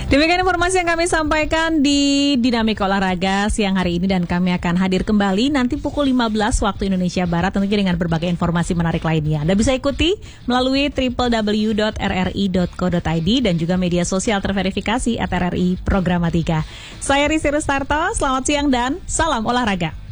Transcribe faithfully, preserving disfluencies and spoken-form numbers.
Demikian informasi yang kami sampaikan di Dinamika Olahraga siang hari ini, dan kami akan hadir kembali nanti pukul lima belas waktu Indonesia Barat tentunya dengan berbagai informasi menarik lainnya. Anda bisa ikuti melalui w w w dot r r i dot co dot i d dan juga media sosial terverifikasi at R R I Programatika. Saya Risi Rustarto, selamat siang dan salam olahraga.